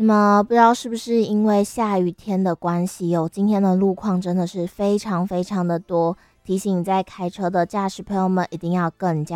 那么不知道是不是因为下雨天的关系哦，今天的路况真的是非常非常的多，提醒在开车的驾驶朋友们一定要更加